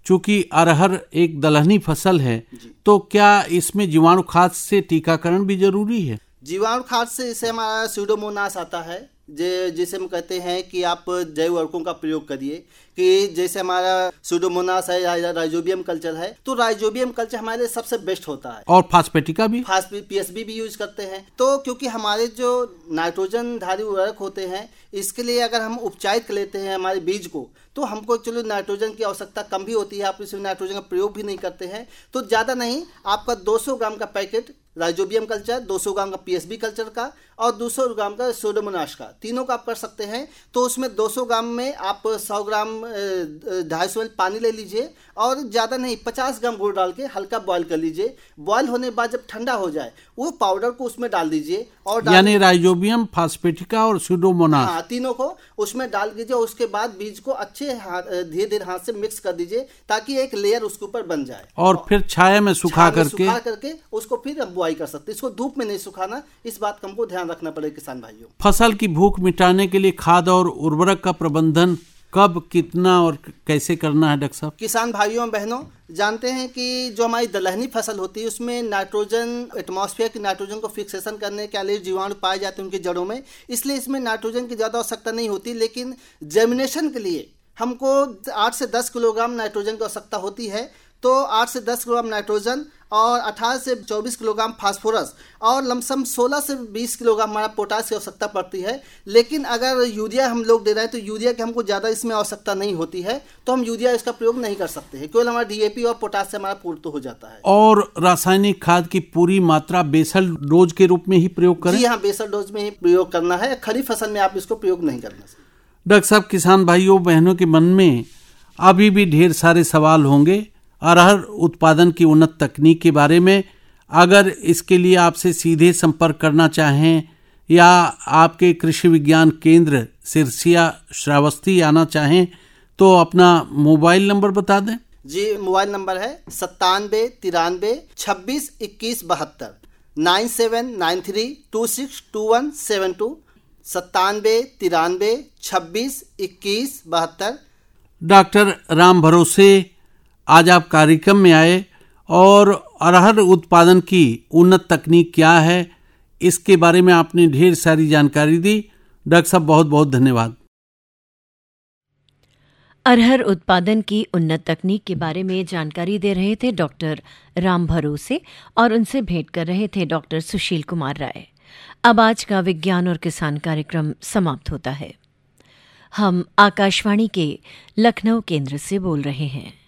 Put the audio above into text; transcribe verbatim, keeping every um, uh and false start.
चूंकि अरहर एक दलहनी फसल है, तो क्या इसमें जीवाणु खाद से टीकाकरण भी जरूरी है? जीवाणु खाद से इसे हमारा स्यूडोमोनास आता है, जे जिसे हम कहते हैं कि आप जैव उर्वरकों का प्रयोग करिए। कि जैसे हमारा स्यूडोमोनास है, राइजोबियम कल्चर है, तो राइजोबियम कल्चर हमारे लिए सबसे बेस्ट होता है। और फास्फेटिका भी, फास्फेट पीएसबी भी यूज करते हैं। तो क्योंकि हमारे जो नाइट्रोजन धारी उर्वरक होते हैं, इसके लिए अगर हम उपचारित कर लेते हैं हमारे बीज को, तो हमको चलो नाइट्रोजन की आवश्यकता कम भी होती है, आप इसमें नाइट्रोजन का प्रयोग भी नहीं करते हैं, तो ज़्यादा नहीं, आपका दो सौ ग्राम का पैकेट राइजोबियम कल्चर, दो सौ ग्राम का पीएसबी कल्चर का और दो सौ ग्राम का स्यूडोमोनास का, तीनों का आप कर सकते हैं। तो उसमें दो सौ ग्राम में आप सौ ग्राम ढाई सौ एम एल पानी ले लीजिए और ज़्यादा नहीं पचास ग्राम गुड़ डाल के हल्का बॉयल कर लीजिए। बॉयल होने के बाद जब ठंडा हो जाए, वो पाउडर को उसमें डाल दीजिए और यानी राइजोबियम, फास्फेटिका और स्यूडोमोनास, हाँ, तीनों को उसमें डाल दीजिए। उसके बाद बीज को अच्छे धीरे धीरे हाथ से मिक्स कर दीजिए ताकि एक लेयर उसके ऊपर बन जाए। और फिर छाया में सुखा करके सुखा करके उसको फिर हम बुआई कर सकते हैं। इसको धूप में नहीं सुखाना, इस बात का हमको ध्यान रखना पड़ेगा किसान भाइयों। फसल की भूख मिटाने के लिए खाद और उर्वरक का प्रबंधन कब, कितना और कैसे करना है डॉक्टर साहब? किसान भाइयों बहनों, जानते हैं कि जो हमारी दलहनी फसल होती है उसमें नाइट्रोजन, एटमॉस्फेयर की नाइट्रोजन को फिक्सेशन करने के लिए जीवाणु पाए जाते हैं उनकी जड़ों में, इसलिए इसमें नाइट्रोजन की ज़्यादा आवश्यकता नहीं होती। लेकिन जर्मिनेशन के लिए हमको आठ से दस किलोग्राम नाइट्रोजन की आवश्यकता होती है। तो आठ से दस किलोग्राम नाइट्रोजन और अठारह से चौबीस किलोग्राम फास्फोरस और लमसम सोलह से बीस किलोग्राम हमारा पोटास की आवश्यकता पड़ती है। लेकिन अगर यूरिया हम लोग दे रहे हैं तो यूरिया की हमको ज़्यादा इसमें आवश्यकता नहीं होती है, तो हम यूरिया इसका प्रयोग नहीं कर सकते हैं, केवल हमारा डीएपी और पोटास से हमारा पूर्ति हो जाता है। और रासायनिक खाद की पूरी मात्रा बेसल डोज के रूप में ही प्रयोग करें? जी हाँ, बेसल डोज में ही प्रयोग करना है, खड़ी फसल में आप इसको प्रयोग नहीं करना। डॉक्टर साहब, किसान भाइयों बहनों के मन में अभी भी ढेर सारे सवाल होंगे अरहर उत्पादन की उन्नत तकनीक के बारे में। अगर इसके लिए आपसे सीधे संपर्क करना चाहें या आपके कृषि विज्ञान केंद्र सिरसिया श्रावस्ती आना चाहें तो अपना मोबाइल नंबर बता दें। जी, मोबाइल नंबर है सत्तानवे तिरानवे छब्बीस इक्कीस बहत्तर, nine seven nine three to six to one seven to, सत्तानवे तिरानवे छब्बीस इक्कीस बहत्तर। डॉक्टर राम भरोसे आज आप कार्यक्रम में आए और अरहर उत्पादन की उन्नत तकनीक क्या है इसके बारे में आपने ढेर सारी जानकारी दी। डॉक्टर साहब, बहुत बहुत धन्यवाद। अरहर उत्पादन की उन्नत तकनीक के बारे में जानकारी दे रहे थे डॉक्टर राम भरोसे और उनसे भेंट कर रहे थे डॉक्टर सुशील कुमार राय। अब आज का विज्ञान और किसान कार्यक्रम समाप्त होता है। हम आकाशवाणी के लखनऊ केंद्र से बोल रहे हैं।